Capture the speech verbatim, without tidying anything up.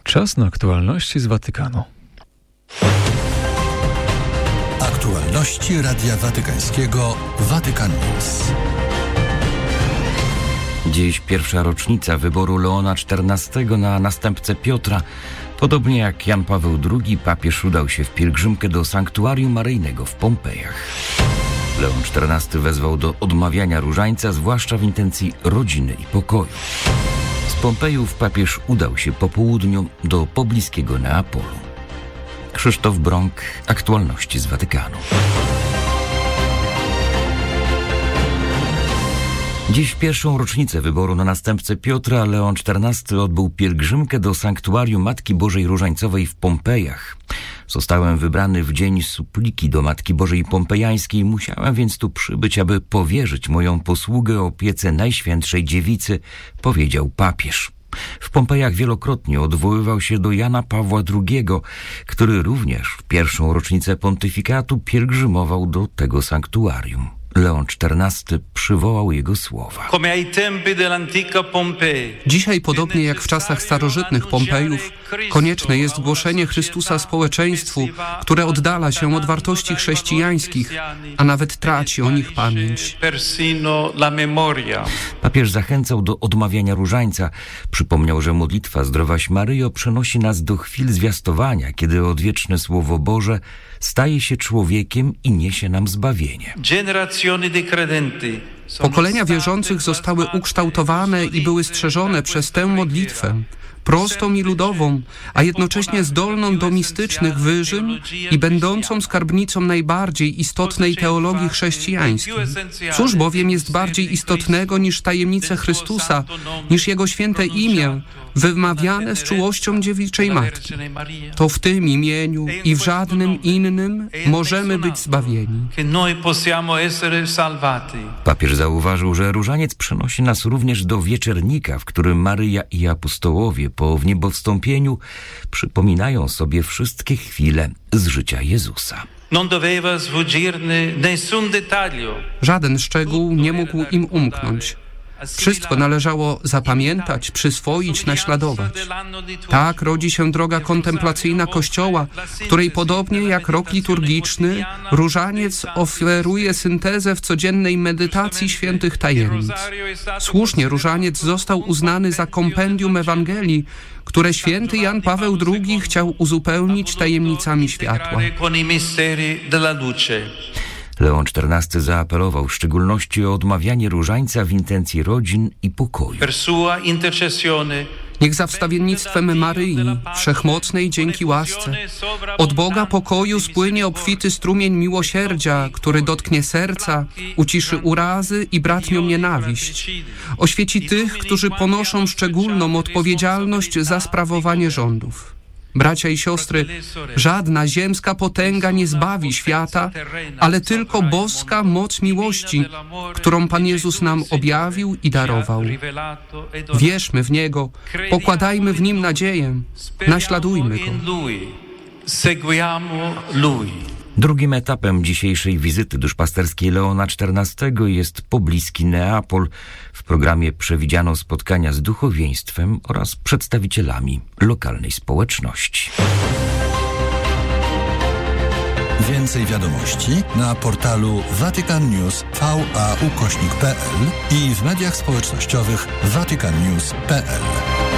Czas na aktualności z Watykanu. Aktualności Radia Watykańskiego Vatican News. Dziś pierwsza rocznica wyboru Leona czternastego na następcę Piotra. Podobnie jak Jan Paweł drugi, papież udał się w pielgrzymkę do sanktuarium maryjnego w Pompejach. Leon czternasty wezwał do odmawiania różańca, zwłaszcza w intencji rodziny i pokoju. Z Pompejów papież udał się po południu do pobliskiego Neapolu. Krzysztof Brąk, aktualności z Watykanu. Dziś w pierwszą rocznicę wyboru na następcę Piotra Leon czternasty odbył pielgrzymkę do sanktuarium Matki Bożej Różańcowej w Pompejach. Zostałem wybrany w dzień supliki do Matki Bożej Pompejańskiej. Musiałem więc tu przybyć, aby powierzyć moją posługę opiece Najświętszej Dziewicy, powiedział papież. W Pompejach wielokrotnie odwoływał się do Jana Pawła drugiego, który również w pierwszą rocznicę pontyfikatu pielgrzymował do tego sanktuarium. Leon czternasty przywołał jego słowa. Dzisiaj, podobnie jak w czasach starożytnych Pompejów, konieczne jest głoszenie Chrystusa społeczeństwu, które oddala się od wartości chrześcijańskich, a nawet traci o nich pamięć. Papież zachęcał do odmawiania różańca. Przypomniał, że modlitwa Zdrowaś Maryjo przenosi nas do chwil zwiastowania, kiedy odwieczne Słowo Boże staje się człowiekiem i niesie nam zbawienie. Pokolenia wierzących zostały ukształtowane i były strzeżone przez tę modlitwę, prostą i ludową, a jednocześnie zdolną do mistycznych wyżyn i będącą skarbnicą najbardziej istotnej teologii chrześcijańskiej. Cóż bowiem jest bardziej istotnego niż tajemnice Chrystusa, niż Jego święte imię, wymawiane z czułością dziewiczej Matki. To w tym imieniu i w żadnym innym możemy być zbawieni. Papież zauważył, że różaniec przenosi nas również do wieczernika, w którym Maryja i apostołowie po wniebowstąpieniu przypominają sobie wszystkie chwile z życia Jezusa. Żaden szczegół nie mógł im umknąć. Wszystko należało zapamiętać, przyswoić, naśladować. Tak rodzi się droga kontemplacyjna Kościoła, której podobnie jak rok liturgiczny, różaniec oferuje syntezę w codziennej medytacji świętych tajemnic. Słusznie różaniec został uznany za kompendium Ewangelii, które święty Jan Paweł drugi chciał uzupełnić tajemnicami światła. Leon czternasty zaapelował w szczególności o odmawianie różańca w intencji rodzin i pokoju. Niech za wstawiennictwem Maryi, Wszechmocnej dzięki łasce, od Boga pokoju spłynie obfity strumień miłosierdzia, który dotknie serca, uciszy urazy i bratnią nienawiść. Oświeci tych, którzy ponoszą szczególną odpowiedzialność za sprawowanie rządów. Bracia i siostry, żadna ziemska potęga nie zbawi świata, ale tylko boska moc miłości, którą Pan Jezus nam objawił i darował. Wierzmy w Niego, pokładajmy w Nim nadzieję, naśladujmy Go. Drugim etapem dzisiejszej wizyty duszpasterskiej Leona czternastego jest pobliski Neapol. W programie przewidziano spotkania z duchowieństwem oraz przedstawicielami lokalnej społeczności. Więcej wiadomości na portalu Vatican News V A ukośnik P L i w mediach społecznościowych vatican news kropka p l.